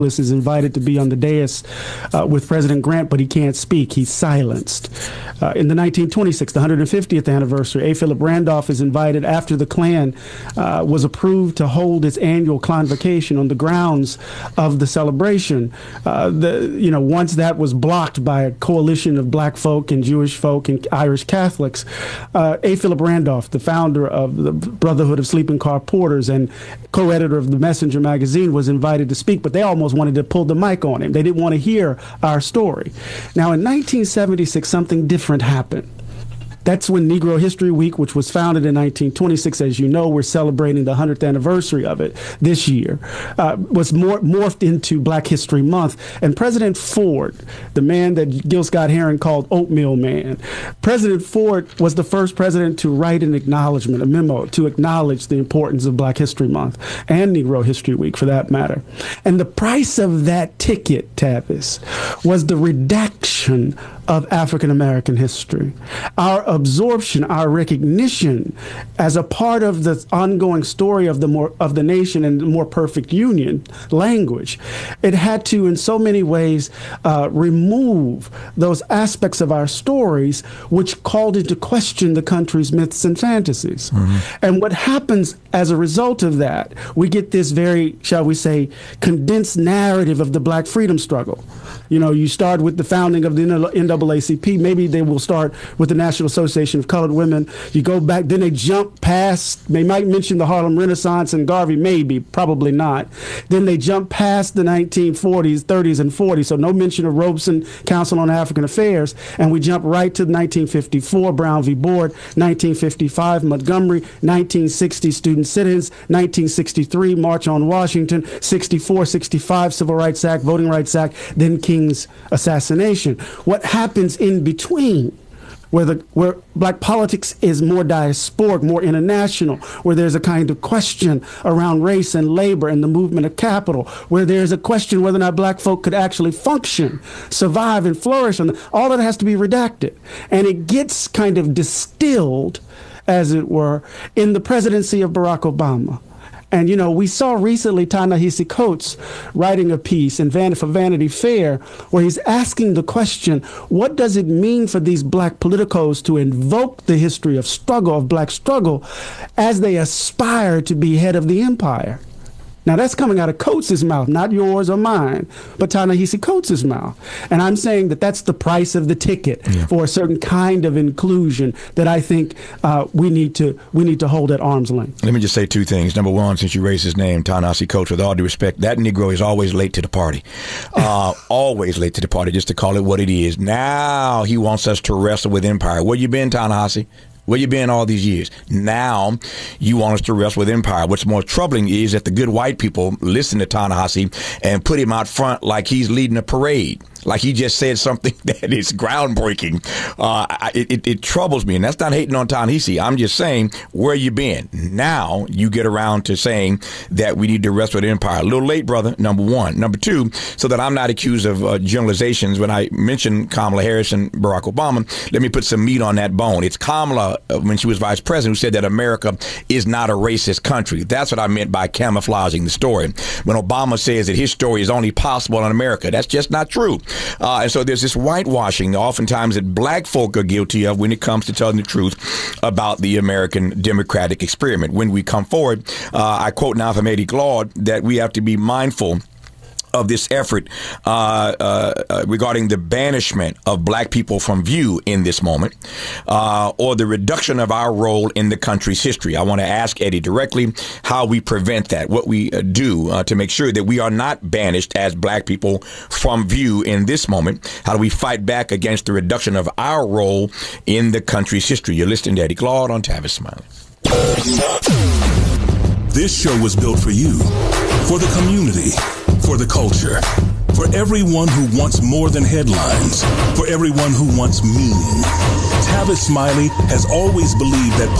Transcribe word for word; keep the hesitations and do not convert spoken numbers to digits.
is invited to be on the dais uh, with President Grant, but he can't speak. He's silenced. Uh, in the nineteen twenty-six, the one hundred fiftieth anniversary, A. Philip Randolph is invited after the Klan uh, was approved to hold its annual convocation on the grounds of the celebration. Uh, the, you know, once that was blocked by a coalition of black folk and Jewish folk and Irish Catholics, uh, A. Philip Randolph, the founder of the Brotherhood of Sleeping Car Porters and co-editor of the Messenger magazine, was invited to speak, but they almost wanted to pull the mic on him. They didn't want to hear our story. Now, in nineteen seventy-six, something different happened. That's when Negro History Week, which was founded in nineteen twenty-six, as you know, we're celebrating the one hundredth anniversary of it this year, uh, was mor- morphed into Black History Month. And President Ford, the man that Gil Scott-Heron called Oatmeal Man, President Ford was the first president to write an acknowledgement, a memo, to acknowledge the importance of Black History Month and Negro History Week, for that matter. And the price of that ticket, Tavis, was the redaction of African American history. Our absorption, our recognition as a part of the ongoing story of the more of the nation and the more perfect union language. It had to, in so many ways, uh, remove those aspects of our stories which called into question the country's myths and fantasies. Mm-hmm. And what happens as a result of that, we get this very, shall we say, condensed narrative of the Black freedom struggle. You know, you start with the founding of the N double A C P. Maybe they will start with the National Association of Colored Women. You go back, then they jump past, they might mention the Harlem Renaissance and Garvey, maybe, probably not. Then they jump past the nineteen forties, thirties, and forties, so no mention of Robeson Council on African Affairs, and we jump right to nineteen fifty-four, Brown v. Board, nineteen fifty-five, Montgomery, nineteen sixty, Student Sit-ins, nineteen sixty-three, March on Washington, sixty-four, sixty-five, Civil Rights Act, Voting Rights Act, then King's assassination. What happens in between, where the where black politics is more diasporic, more international, where there's a kind of question around race and labor and the movement of capital, where there's a question whether or not black folk could actually function, survive, and flourish, and all that has to be redacted. And it gets kind of distilled, as it were, in the presidency of Barack Obama. And, you know, we saw recently Ta-Nehisi Coates writing a piece in Van- for Vanity Fair where he's asking the question, what does it mean for these black politicos to invoke the history of struggle, of black struggle, as they aspire to be head of the empire? Now, that's coming out of Coates' mouth, not yours or mine, but Ta-Nehisi Coates' mouth. And I'm saying that that's the price of the ticket yeah. for a certain kind of inclusion that I think uh, we need to we need to hold at arm's length. Let me just say two things. Number one, since you raised his name, Ta-Nehisi Coates, with all due respect, that Negro is always late to the party. Uh, always late to the party, just to call it what it is. Now he wants us to wrestle with empire. Where you been, Ta-Nehisi? Where you been all these years? Now you want us to wrestle with empire. What's more troubling is that the good white people listen to Ta-Nehisi and put him out front like he's leading a parade, like he just said something that is groundbreaking. Uh, it, it, it troubles me, and that's not hating on Ta-Nehisi. I'm just saying, where you been? Now you get around to saying that we need to wrestle with empire. A little late, brother, number one. Number two, so that I'm not accused of uh, generalizations, when I mentioned Kamala Harris and Barack Obama, let me put some meat on that bone. It's Kamala, uh, when she was vice president, who said that America is not a racist country. That's what I meant by camouflaging the story. When Obama says that his story is only possible in America, that's just not true. Uh, and so there's this whitewashing oftentimes that black folk are guilty of when it comes to telling the truth about the American democratic experiment. When we come forward, uh, I quote now from Eddie Glaude that we have to be mindful of this effort uh, uh, uh, regarding the banishment of black people from view in this moment, uh, or the reduction of our role in the country's history. I want to ask Eddie directly how we prevent that, what we uh, do uh, to make sure that we are not banished as black people from view in this moment. How do we fight back against the reduction of our role in the country's history? You're listening to Eddie Glaude on Tavis Smiley. This show was built for you, for the community, for the culture, for everyone who wants more than headlines, for everyone who wants meaning. Tavis Smiley has always believed that